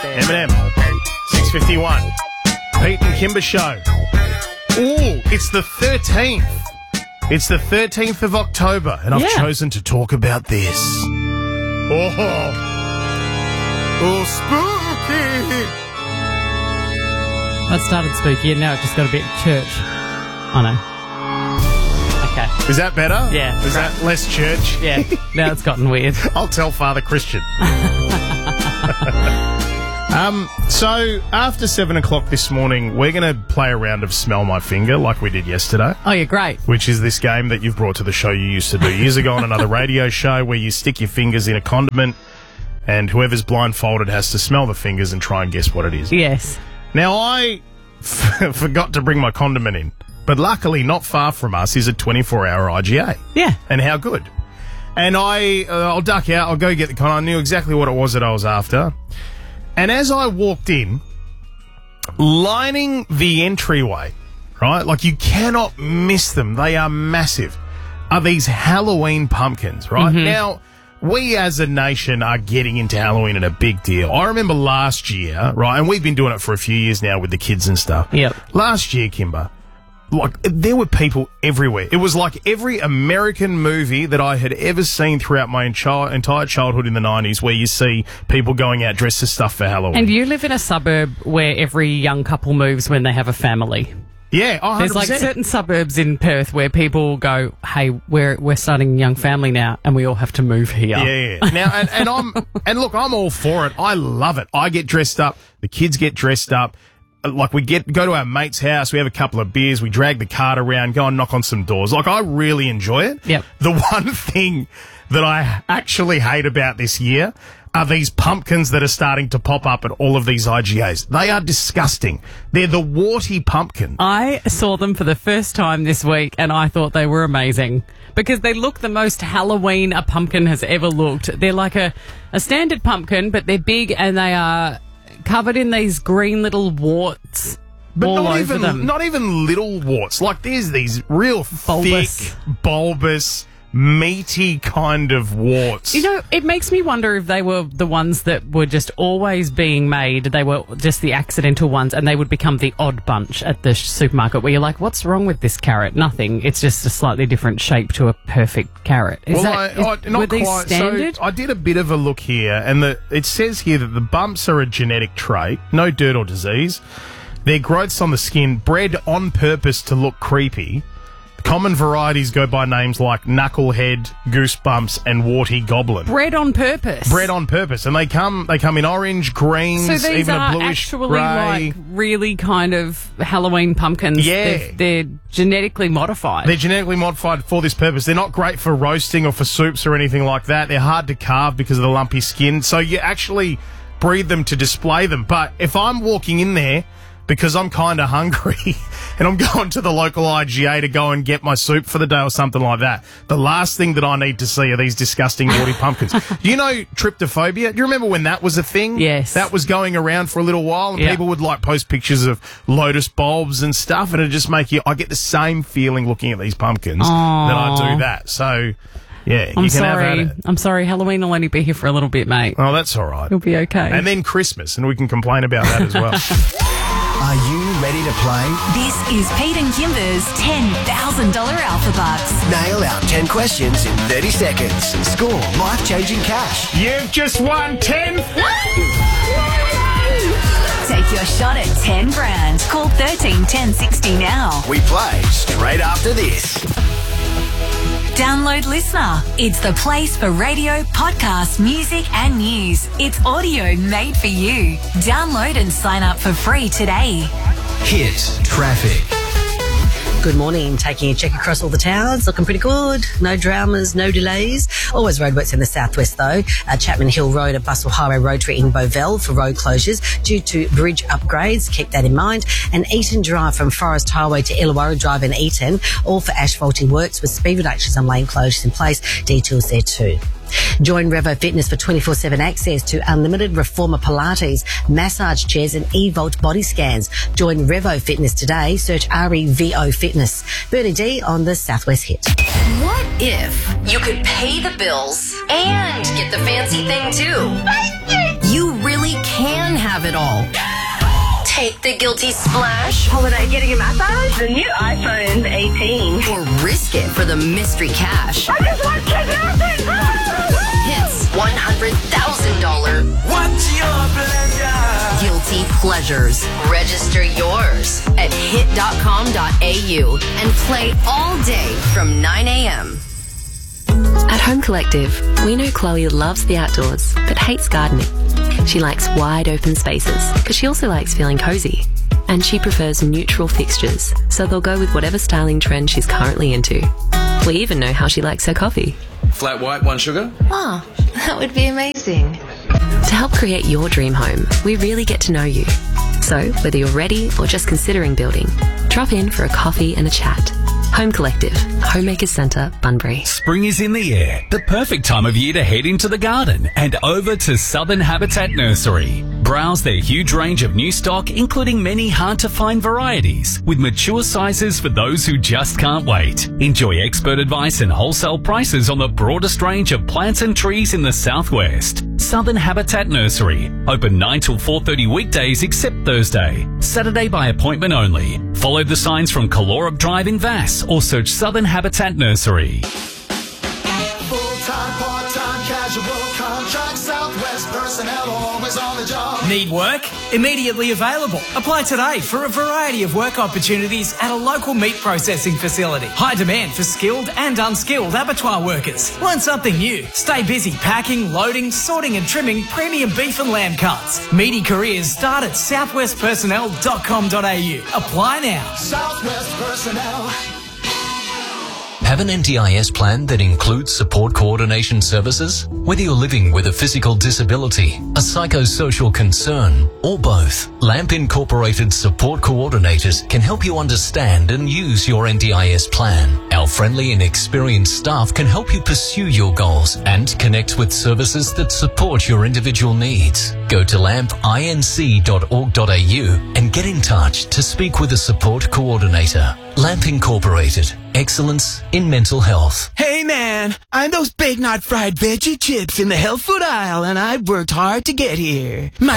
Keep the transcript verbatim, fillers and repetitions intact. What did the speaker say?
Eminem, six fifty-one. Pete and Kimber Show. Ooh, it's the thirteenth. It's the thirteenth of October, and I've Yeah. chosen to talk about this. Oh, oh spooky. That started spooky and now it just got a bit church. I know. Okay. Is that better? Yeah. Is that less church? Yeah. Now it's gotten weird. I'll tell Father Christian. um. So, after seven o'clock this morning, we're going to play a round of Smell My Finger like we did yesterday. Oh, you're great. Which is this game that you've brought to the show you used to do years ago on another radio show where you stick your fingers in a condiment and whoever's blindfolded has to smell the fingers and try and guess what it is. Yes. Now, I f- forgot to bring my condiment in, but luckily not far from us is a twenty-four hour I G A. Yeah. And how good. And I, uh, I'll duck out, I'll go get the condiment. I knew exactly what it was that I was after. And as I walked in, lining the entryway, right, like you cannot miss them, they are massive, are these Halloween pumpkins, right? Mm-hmm. Now, we as a nation are getting into Halloween in a big deal. I remember last year, right, and we've been doing it for a few years now with the kids and stuff. Yep. Last year, Kimber, like, there were people everywhere. It was like every American movie that I had ever seen throughout my entire, entire childhood in the nineties where you see people going out dressed as stuff for Halloween. And you live in a suburb where every young couple moves when they have a family. Yeah, oh, one hundred percent. There's like certain suburbs in Perth where people go, hey, we're we're starting a young family now and we all have to move here. Yeah, yeah. Now, and, and I'm, and look, I'm all for it. I love it. I get dressed up. The kids get dressed up. Like, we get go to our mate's house, we have a couple of beers, we drag the cart around, go and knock on some doors. Like, I really enjoy it. Yep. The one thing that I actually hate about this year are these pumpkins that are starting to pop up at all of these I G As. They are disgusting. They're the warty pumpkin. I saw them for the first time this week and I thought they were amazing because they look the most Halloween a pumpkin has ever looked. They're like a, a standard pumpkin, but they're big and they are covered in these green little warts But all not over even, them. not even little warts. Like, there's these real Bulbous. thick, bulbous, meaty kind of warts. You know, it makes me wonder if they were the ones that were just always being made. They were just the accidental ones and they would become the odd bunch at the supermarket where you're like, what's wrong with this carrot? Nothing. It's just a slightly different shape to a perfect carrot. Is well, that, I, is, I, not were these quite. standard? So I did a bit of a look here, and the, it says here that the bumps are a genetic trait, no dirt or disease. Their growths on the skin, bred on purpose to look creepy. Common varieties go by names like Knucklehead, Goosebumps, and Warty Goblin. Bred on purpose. Bred on purpose, and they come they come in orange, greens, So these even are a bluish actually grey. like really kind of Halloween pumpkins. Yeah. They're, they're genetically modified. They're genetically modified for this purpose. They're not great for roasting or for soups or anything like that. They're hard to carve because of the lumpy skin. So you actually breed them to display them. But if I'm walking in there because I'm kind of hungry and I'm going to the local I G A to go and get my soup for the day or something like that, the last thing that I need to see are these disgusting warty pumpkins. Do you know tryptophobia? Do you remember when that was a thing? Yes. That was going around for a little while, and Yeah. people would like post pictures of lotus bulbs and stuff, and it'd just make you, I get the same feeling looking at these pumpkins Aww. that I do that. So, yeah, I'm you can have sorry. at it. I'm sorry. Halloween will only be here for a little bit, mate. Oh, that's all right. You'll be okay. And then Christmas, and we can complain about that as well. Are you ready to play? This is Pete and Kimber's ten thousand dollars Alpha Bucks. Nail our ten questions in thirty seconds. Score life-changing cash. You've just won ten. Take your shot at ten grand. Call thirteen ten sixty now. We play straight after this. Download Listener. It's the place for radio, podcasts, music and news. It's audio made for you. Download and sign up for free today. Hit traffic. Good morning. Taking a check across all the towns. Looking pretty good. No dramas, no delays. Always roadworks in the southwest though. Uh, Chapman Hill Road and Bustle Highway Rotary in Bovell for road closures due to bridge upgrades. Keep that in mind. And Eaton Drive from Forest Highway to Illawarra Drive in Eaton, all for asphalting works with speed reductions and lane closures in place. Details there too. Join Revo Fitness for twenty-four seven access to unlimited Reformer Pilates, massage chairs and E-Volt body scans. Join Revo Fitness today. Search R E V O Fitness. Bernie D on the Southwest Hit. What if you could pay the bills and get the fancy thing too? You really can have have it all. Take the guilty splash Holiday getting a massage? The new iPhone eighteen. or risk it for the mystery cash. I just want kidnapping! Hits one hundred thousand dollars What's your pleasure? guilty pleasures. Register yours at hit dot com dot a u and play all day from nine a.m. At Home Collective, we know Chloe loves the outdoors but hates gardening. She likes wide open spaces, but she also likes feeling cozy. And she prefers neutral fixtures, so they'll go with whatever styling trend she's currently into. We even know how she likes her coffee. Flat white, one sugar? Oh, that would be amazing. To help create your dream home, we really get to know you. So, whether you're ready or just considering building, drop in for a coffee and a chat. Home Collective, Homemakers Centre, Bunbury. Spring is in the air, the perfect time of year to head into the garden and over to Southern Habitat Nursery. Browse their huge range of new stock, including many hard-to-find varieties, with mature sizes for those who just can't wait. Enjoy expert advice and wholesale prices on the broadest range of plants and trees in the southwest. Southern Habitat Nursery, open nine till four thirty weekdays except Thursday. Saturday by appointment only. Follow the signs from Calorab Drive in Vass or search Southern Habitat Nursery. Full-time, part-time, casual contract, Southwest personnel, always on the job. Need work? Immediately available. Apply today for a variety of work opportunities at a local meat processing facility. High demand for skilled and unskilled abattoir workers. Learn something new. Stay busy packing, loading, sorting and trimming premium beef and lamb cuts. Meaty careers start at southwest personnel dot com dot a u. Apply now. Southwest personnel. Have an N D I S plan that includes support coordination services? Whether you're living with a physical disability, a psychosocial concern, or both, LAMP Incorporated support coordinators can help you understand and use your N D I S plan. Our friendly and experienced staff can help you pursue your goals and connect with services that support your individual needs. Go to lamp inc dot org dot a u and get in touch to speak with a support coordinator. LAMP Incorporated. Excellence in mental health. Hey man, I'm those big not fried veggie chips in the health food aisle and I've worked hard to get here. My